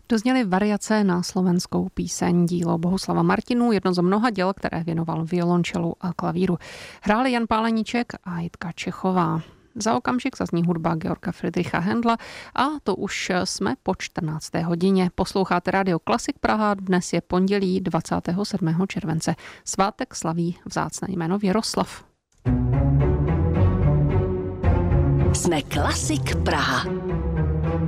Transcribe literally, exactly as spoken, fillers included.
Dozněly variace na slovenskou píseň, dílo Bohuslava Martinů, jedno z mnoha děl, které věnoval violončelu a klavíru. Hráli Jan Páleníček a Jitka Čechová. Za okamžik zazní hudba Georga Friedricha Händla a to už jsme po čtrnácté hodině. Posloucháte Radio Klasik Praha, dnes je pondělí dvacátého sedmého července. Svátek slaví vzácné jméno Věroslav. Jsme Klasik Praha.